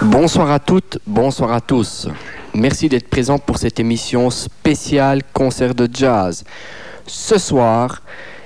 Bonsoir à toutes, bonsoir à tous. Merci d'être présents pour cette émission spéciale concert de jazz. Ce soir,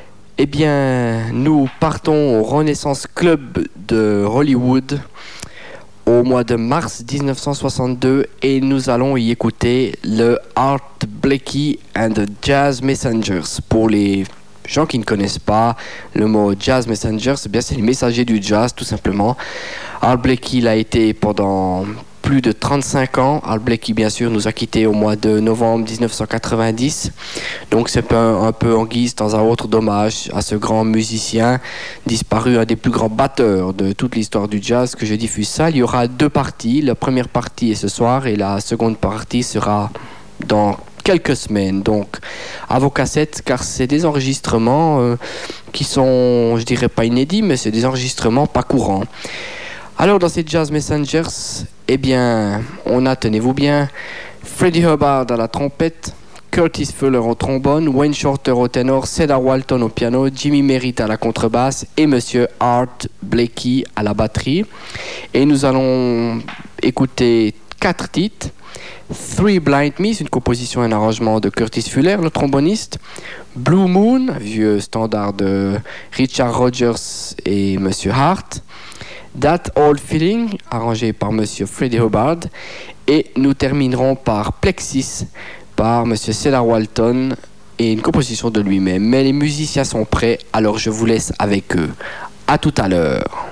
nous partons au Renaissance Club de Hollywood au mois de mars 1962 et nous allons y écouter le Art Blakey and the Jazz Messengers. Pour les gens qui ne connaissent pas le mot Jazz Messengers, c'est les messagers du jazz tout simplement. Art Blakey il a été pendant plus de 35 ans. Art Blakey, bien sûr, nous a quittés au mois de novembre 1990. Donc, c'est un peu en guise dans un autre dommage à ce grand musicien disparu, un des plus grands batteurs de toute l'histoire du jazz que je diffuse ça. Il y aura deux parties. La première partie est ce soir et la seconde partie sera dans quelques semaines. Donc, à vos cassettes, car c'est des enregistrements qui sont, je dirais pas inédits, mais c'est des enregistrements pas courants. Alors, dans ces Jazz Messengers, on a, tenez-vous bien, Freddie Hubbard à la trompette, Curtis Fuller au trombone, Wayne Shorter au ténor, Cedar Walton au piano, Jimmy Merritt à la contrebasse et Monsieur Art Blakey à la batterie. Et nous allons écouter 4 titres. Three Blind Mice, une composition et un arrangement de Curtis Fuller, le tromboniste. Blue Moon, vieux standard de Richard Rodgers et Monsieur Hart. That Old Feeling, arrangé par Monsieur Freddie Hubbard. Et nous terminerons par Plexus, par Monsieur Cedar Walton, et une composition de lui-même. Mais les musiciens sont prêts, alors je vous laisse avec eux. À tout à l'heure.